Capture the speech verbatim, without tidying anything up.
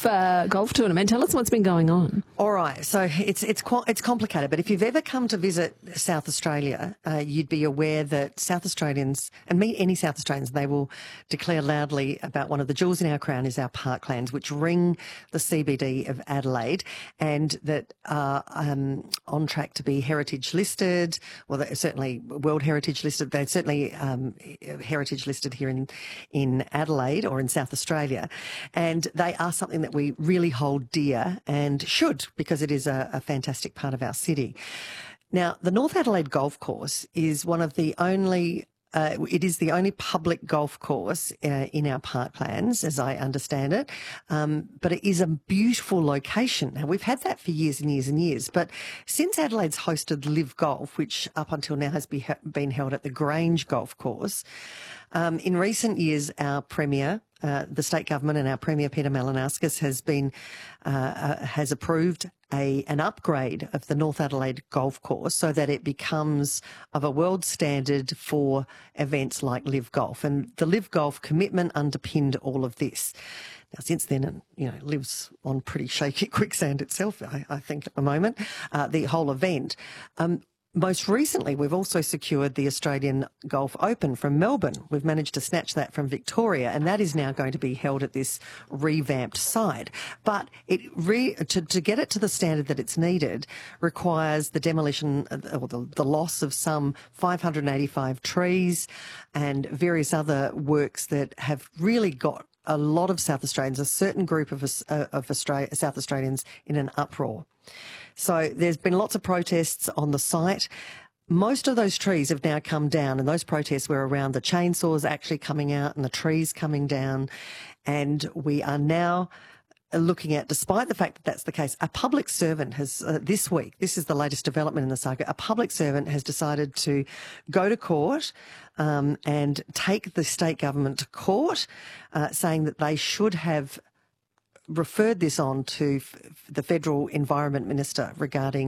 golf uh, golf tournament. Tell us what's been going on. All right, so it's it's quite it's complicated, but if you've ever come to visit South Australia, uh, you'd be aware that South Australians, and meet any South Australians, they will declare loudly about one of the jewels in our crown is our parklands, which ring the C B D of Adelaide, and that are um, on track to be heritage listed. Well, they're certainly World Heritage listed. They're certainly um, heritage listed here in in Adelaide or in South Australia, and they are something that we really hold dear and should, because it is a, a fantastic part of our city. Now, the North Adelaide Golf Course is one of the only Uh, it is the only public golf course uh, in our parklands, as I understand it, um, but it is a beautiful location. Now, we've had that for years and years and years, but since Adelaide's hosted Live Golf, which up until now has be, been held at the Grange Golf Course, um, in recent years, our Premier, uh, the state government and our Premier, Peter Malinauskas, has been, uh, uh, has approved A, an upgrade of the North Adelaide Golf Course so that it becomes of a world standard for events like Live Golf. And the Live Golf commitment underpinned all of this. Now, since then, it, you know, lives on pretty shaky quicksand itself, I, I think, at the moment, uh, the whole event. Um, Most recently, we've also secured the Australian Golf Open from Melbourne. We've managed to snatch that from Victoria, and that is now going to be held at this revamped site. But it re, to, to get it to the standard that it's needed requires the demolition or the, the loss of some five hundred eighty-five trees and various other works that have really got a lot of South Australians, a certain group of, uh, of Australia, South Australians in an uproar. So there's been lots of protests on the site. Most of those trees have now come down, and those protests were around the chainsaws actually coming out and the trees coming down. And we are now looking at, despite the fact that that's the case, a public servant has, uh, this week, this is the latest development in the saga, a public servant has decided to go to court um, and take the state government to court, uh, saying that they should have referred this on to f the Federal Environment Minister regarding